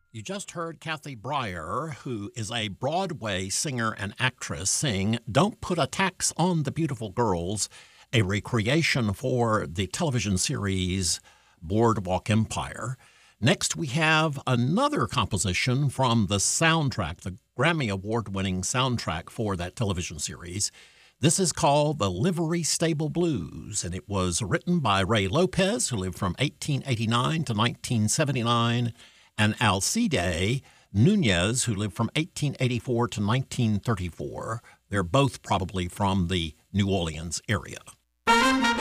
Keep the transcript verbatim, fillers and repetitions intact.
You just heard Kathy Breyer, who is a Broadway singer and actress, sing Don't Put a Tax on the Beautiful Girls, a recreation for the television series Boardwalk Empire. Next, we have another composition from the soundtrack, the Grammy Award-winning soundtrack for that television series. This is called The Livery Stable Blues, and it was written by Ray Lopez, who lived from eighteen eighty-nine to nineteen seventy-nine, and Alcide Nunez, who lived from eighteen eighty-four to nineteen thirty-four. They're both probably from the New Orleans area.